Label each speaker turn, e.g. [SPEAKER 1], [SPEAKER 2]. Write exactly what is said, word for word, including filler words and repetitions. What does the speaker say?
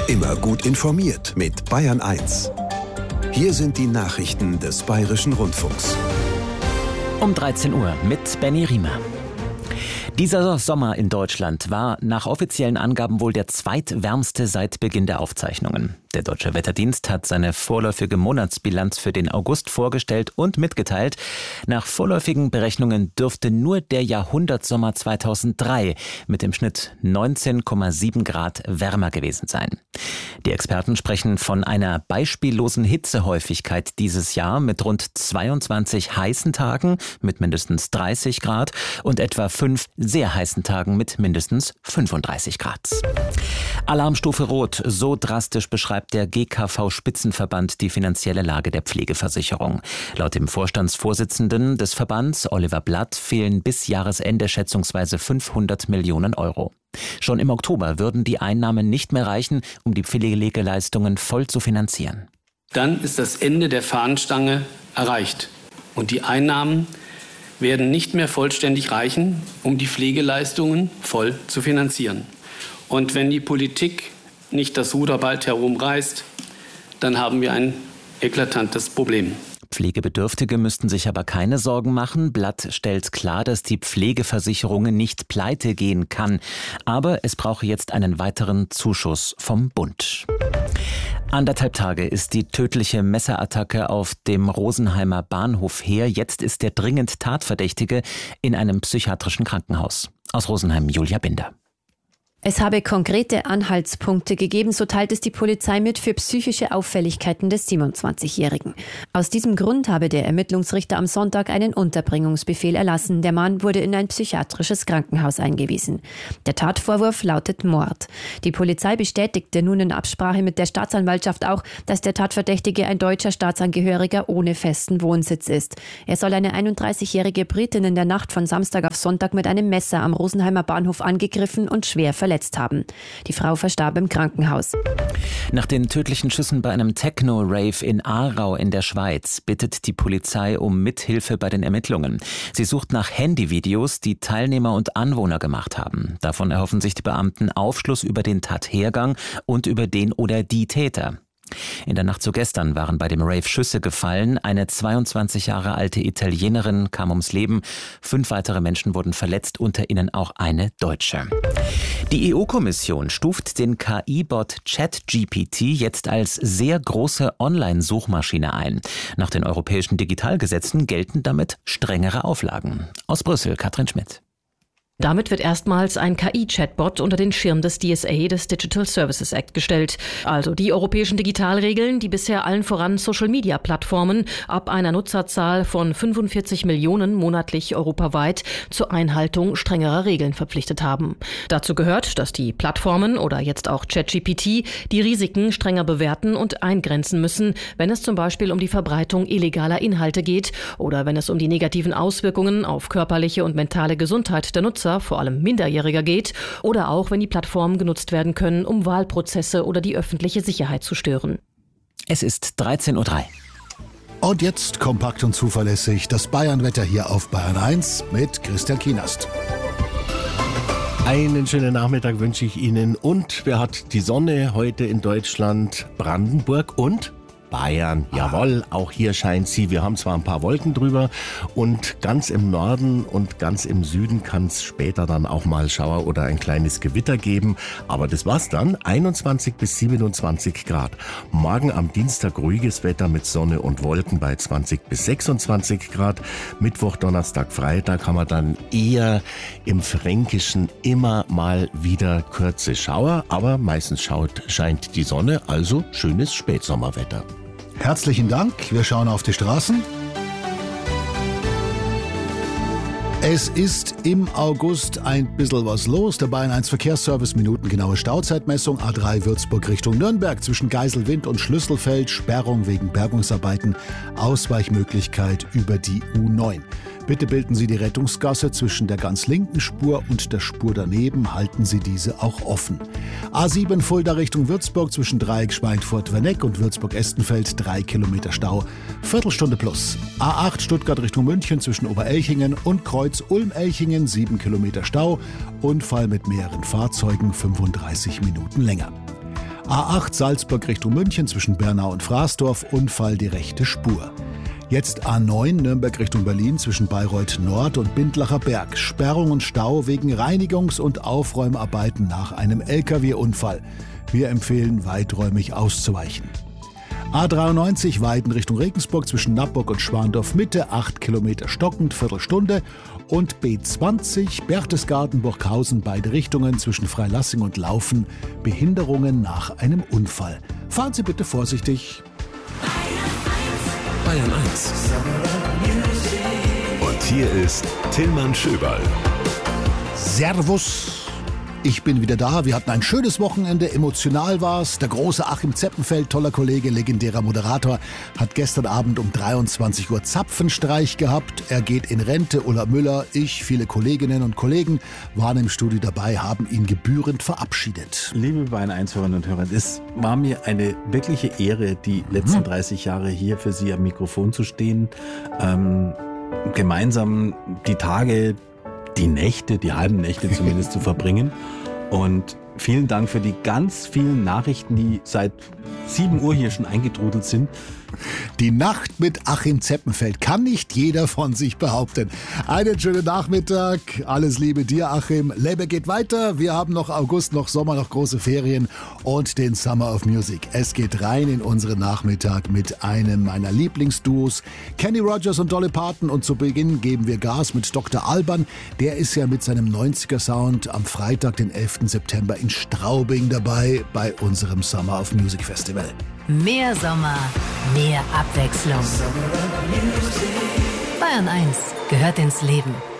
[SPEAKER 1] Immer gut informiert mit Bayern eins. Hier sind die Nachrichten des Bayerischen Rundfunks.
[SPEAKER 2] Um dreizehn Uhr mit Benny Riemer. Dieser Sommer in Deutschland war nach offiziellen Angaben wohl der zweitwärmste seit Beginn der Aufzeichnungen. Der Deutsche Wetterdienst hat seine vorläufige Monatsbilanz für den August vorgestellt und mitgeteilt, nach vorläufigen Berechnungen dürfte nur der Jahrhundertsommer zweitausenddrei mit dem Schnitt neunzehn Komma sieben Grad wärmer gewesen sein. Die Experten sprechen von einer beispiellosen Hitzehäufigkeit dieses Jahr mit rund zweiundzwanzig heißen Tagen mit mindestens dreißig Grad und etwa fünf sehr heißen Tagen mit mindestens fünfunddreißig Grad. Alarmstufe Rot, so drastisch beschreibt der G K V-Spitzenverband die finanzielle Lage der Pflegeversicherung. Laut dem Vorstandsvorsitzenden des Verbands, Oliver Blatt, fehlen bis Jahresende schätzungsweise fünfhundert Millionen Euro. Schon im Oktober würden die Einnahmen nicht mehr reichen, um die Pflegeleistungen voll zu finanzieren.
[SPEAKER 3] Dann ist das Ende der Fahnenstange erreicht und die Einnahmen werden nicht mehr vollständig reichen, um die Pflegeleistungen voll zu finanzieren. Und wenn die Politik nicht das Ruder bald herumreißt, dann haben wir ein eklatantes Problem.
[SPEAKER 2] Pflegebedürftige müssten sich aber keine Sorgen machen. Blatt stellt klar, dass die Pflegeversicherung nicht pleite gehen kann. Aber es brauche jetzt einen weiteren Zuschuss vom Bund. Anderthalb Tage ist die tödliche Messerattacke auf dem Rosenheimer Bahnhof her. Jetzt ist der dringend Tatverdächtige in einem psychiatrischen Krankenhaus. Aus Rosenheim, Julia Binder.
[SPEAKER 4] Es habe konkrete Anhaltspunkte gegeben, so teilt es die Polizei mit, für psychische Auffälligkeiten des siebenundzwanzigjährigen. Aus diesem Grund habe der Ermittlungsrichter am Sonntag einen Unterbringungsbefehl erlassen. Der Mann wurde in ein psychiatrisches Krankenhaus eingewiesen. Der Tatvorwurf lautet Mord. Die Polizei bestätigte nun in Absprache mit der Staatsanwaltschaft auch, dass der Tatverdächtige ein deutscher Staatsangehöriger ohne festen Wohnsitz ist. Er soll eine einunddreißigjährige Britin in der Nacht von Samstag auf Sonntag mit einem Messer am Rosenheimer Bahnhof angegriffen und schwer verletzt haben. Die Frau verstarb im Krankenhaus.
[SPEAKER 2] Nach den tödlichen Schüssen bei einem Techno-Rave in Aarau in der Schweiz bittet die Polizei um Mithilfe bei den Ermittlungen. Sie sucht nach Handyvideos, die Teilnehmer und Anwohner gemacht haben. Davon erhoffen sich die Beamten Aufschluss über den Tathergang und über den oder die Täter. In der Nacht zu gestern waren bei dem Rave Schüsse gefallen. Eine zweiundzwanzig Jahre alte Italienerin kam ums Leben. Fünf weitere Menschen wurden verletzt, unter ihnen auch eine Deutsche. Die E U-Kommission stuft den K I-Bot ChatGPT jetzt als sehr große Online-Suchmaschine ein. Nach den europäischen Digitalgesetzen gelten damit strengere Auflagen. Aus Brüssel, Katrin Schmidt.
[SPEAKER 5] Damit wird erstmals ein K I-Chatbot unter den Schirm des D S A, des Digital Services Act, gestellt. Also die europäischen Digitalregeln, die bisher allen voran Social-Media-Plattformen ab einer Nutzerzahl von fünfundvierzig Millionen monatlich europaweit zur Einhaltung strengerer Regeln verpflichtet haben. Dazu gehört, dass die Plattformen oder jetzt auch ChatGPT die Risiken strenger bewerten und eingrenzen müssen, wenn es zum Beispiel um die Verbreitung illegaler Inhalte geht oder wenn es um die negativen Auswirkungen auf körperliche und mentale Gesundheit der Nutzer, vor allem Minderjähriger, geht oder auch, wenn die Plattformen genutzt werden können, um Wahlprozesse oder die öffentliche Sicherheit zu stören.
[SPEAKER 2] Es ist dreizehn Uhr drei.
[SPEAKER 6] Und jetzt kompakt und zuverlässig das Bayernwetter hier auf Bayern eins mit Christian Kienast.
[SPEAKER 7] Einen schönen Nachmittag wünsche ich Ihnen. Und wer hat die Sonne heute in Deutschland? Brandenburg und Bayern, jawohl, auch hier scheint sie. Wir haben zwar ein paar Wolken drüber und ganz im Norden und ganz im Süden kann es später dann auch mal Schauer oder ein kleines Gewitter geben. Aber das war's dann, einundzwanzig bis siebenundzwanzig Grad. Morgen am Dienstag ruhiges Wetter mit Sonne und Wolken bei zwanzig bis sechsundzwanzig Grad. Mittwoch, Donnerstag, Freitag haben wir dann eher im Fränkischen immer mal wieder kurze Schauer. Aber meistens schaut, scheint die Sonne, also schönes Spätsommerwetter.
[SPEAKER 6] Herzlichen Dank. Wir schauen auf die Straßen. Es ist im August ein bisschen was los. Der Bayern eins Verkehrsservice, minutengenaue Stauzeitmessung, A drei Würzburg Richtung Nürnberg zwischen Geiselwind und Schlüsselfeld, Sperrung wegen Bergungsarbeiten, Ausweichmöglichkeit über die U neun. Bitte bilden Sie die Rettungsgasse zwischen der ganz linken Spur und der Spur daneben. Halten Sie diese auch offen. A sieben Fulda Richtung Würzburg zwischen Dreieck Schweinfurt-Werneck und Würzburg-Estenfeld drei Kilometer Stau, Viertelstunde plus. A acht Stuttgart Richtung München zwischen Oberelchingen und Kreuz Ulm-Elchingen sieben Kilometer Stau, Unfall mit mehreren Fahrzeugen fünfunddreißig Minuten länger. A acht Salzburg Richtung München zwischen Bernau und Fraßdorf, Unfall die rechte Spur. Jetzt A neun Nürnberg Richtung Berlin zwischen Bayreuth Nord und Bindlacher Berg. Sperrung und Stau wegen Reinigungs- und Aufräumarbeiten nach einem L K W-Unfall. Wir empfehlen, weiträumig auszuweichen. A dreiundneunzig Weiden Richtung Regensburg zwischen Nappburg und Schwandorf Mitte, acht Kilometer stockend, Viertelstunde. Und B zwanzig Berchtesgaden-Burghausen, beide Richtungen zwischen Freilassing und Laufen, Behinderungen nach einem Unfall. Fahren Sie bitte vorsichtig.
[SPEAKER 1] Bayern eins. Und hier ist Tillmann Schöberl.
[SPEAKER 6] Servus. Ich bin wieder da. Wir hatten ein schönes Wochenende. Emotional war's. Der große Achim Zeppenfeld, toller Kollege, legendärer Moderator, hat gestern Abend um dreiundzwanzig Uhr Zapfenstreich gehabt. Er geht in Rente. Ulla Müller, ich, viele Kolleginnen und Kollegen waren im Studio dabei, haben ihn gebührend verabschiedet.
[SPEAKER 8] Liebe Bayern eins Hörerinnen und Hörer, es war mir eine wirkliche Ehre, die letzten mhm. dreißig Jahre hier für Sie am Mikrofon zu stehen. Ähm, gemeinsam die Tage, die Nächte, die halben Nächte zumindest zu verbringen. Und vielen Dank für die ganz vielen Nachrichten, die seit sieben Uhr hier schon eingetrudelt sind.
[SPEAKER 6] Die Nacht mit Achim Zeppenfeld kann nicht jeder von sich behaupten. Einen schönen Nachmittag. Alles Liebe dir, Achim. Lebe geht weiter. Wir haben noch August, noch Sommer, noch große Ferien und den Summer of Music. Es geht rein in unseren Nachmittag mit einem meiner Lieblingsduos, Kenny Rogers und Dolly Parton. Und zu Beginn geben wir Gas mit Doktor Alban. Der ist ja mit seinem neunziger-Sound am Freitag, den elften September in Straubing dabei bei unserem Summer of Music Festival.
[SPEAKER 9] Mehr Sommer, mehr Abwechslung. Bayern eins gehört ins Leben.